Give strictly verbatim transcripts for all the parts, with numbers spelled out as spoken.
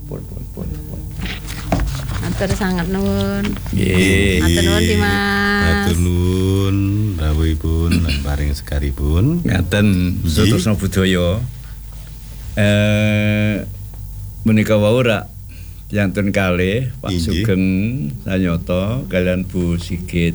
pun pun pun pun. Matur sangat nuwun. Nggih. Matur nuwun Dimas. Matur nuwun rawuhipun lan paring sekaripun. Ngaten Sutresna Budaya. Eh menika wau rak piantun kalih Pak Sugeng Sanyata kalian Bu Sigit.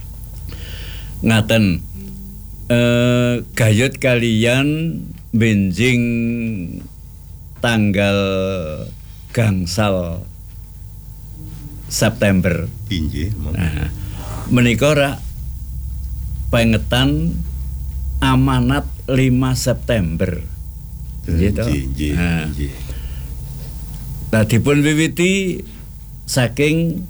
Ngaten eh gayut kalian benjing tanggal gangsal September. Inggih, nah, menika rak pengetan amanat lima September. Gitu. Nggih, Nah, nggih. nah dipun wiwiti saking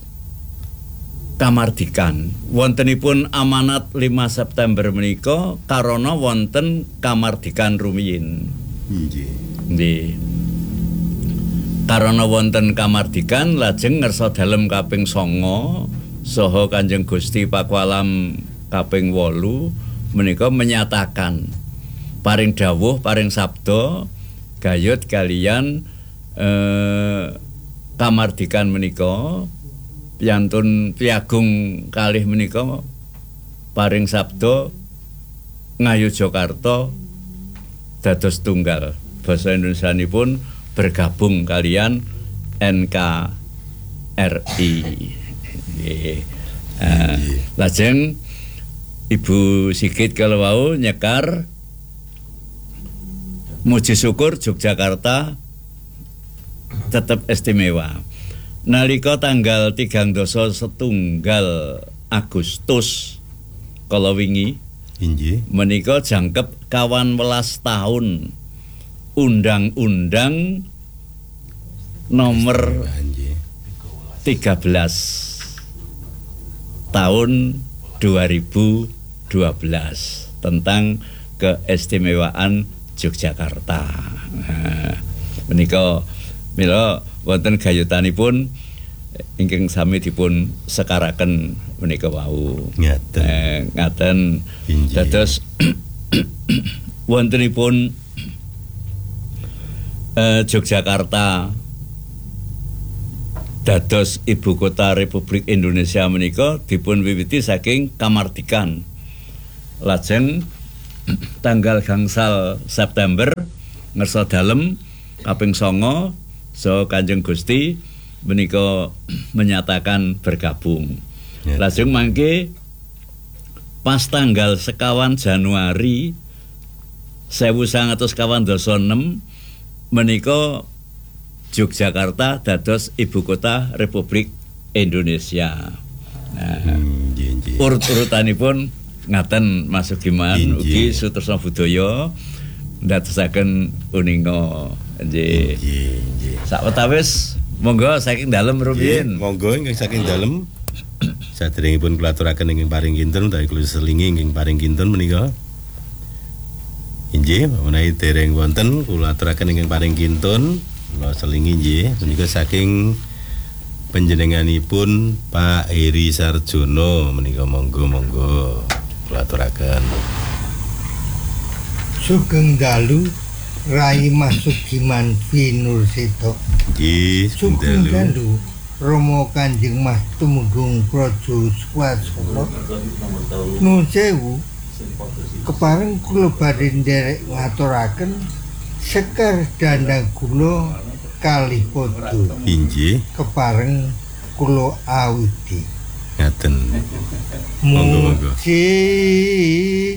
kamardikan. Wontenipun amanat lima September menika karana wonten kamardikan rumiyin. Nggih. Nggih. Karana wonten kamardikan lajeng ngersa dalem kaping sanga saha Kanjeng Gusti Pakualam kaping wolu menika menyatakan paring dawuh paring sabda gayut kalian eh, kamardikan menika piantun piagung kalih menika paring sabda Ngayogyakarta dados tunggal. Basa Indonesianipun bergabung kalian N K R I. Nggih. Uh, lajeng Ibu Sigit kalau wau nyekar muji syukur Yogyakarta tetap istimewa. Nalika tanggal tigang dasa setunggal Agustus kala wingi inggih menika jangkep kawan welas tahun Undang-Undang nomor tiga belas tahun dua ribu dua belas tentang keistimewaan Yogyakarta. Nah, menika mila wonten gayutanipun ingkang sami dipun sekaraken menika wau. Ngaten. Eh, ngaten dados wontenipun eh, Yogyakarta dados ibu kota Republik Indonesia menika dipun wiwiti saking kamardikan. Lajeng tanggal gangsal September ngersa dalem kaping sanga so Kanjeng Gusti menika menyatakan bergabung. Ya. Lajeng mangke pas tanggal sekawan Januari seribu sembilan ratus enam menika Yogyakarta dados ibu kota Republik Indonesia. Nah, hmm, urut-urutanipun ngaten Mas Sugiman ugi Sutresna Budaya ndadosaken uninga nggih. Nggih. Sawetawis monggo saking dalem rumiyin. Monggo ingkang saking dalem saderengipun kula aturaken ingkang paring kinten utawi kula selingi ingkang paring kinten menika. Inggih, menawi dereng wonten kula aturaken ingkang paring kinten kula selingi nggih menika saking panjenenganipun Pak Heri Sarjono menika monggo-monggo kula aturaken. Sugeng dalu Rai Mas Sugiman Pinursito. Nggih, Sugeng dalu Rama Kanjeng Mas Tumenggung Praja Swasana. Nuwun sewu kepareng kula badhe nderek ngaturaken sekar dandang kula kalih padha. Inggih. Kepareng kula awidi. Ngaten. Monggo-monggo. Muji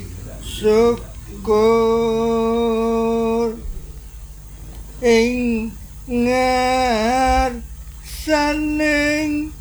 syukur ing ngarsaning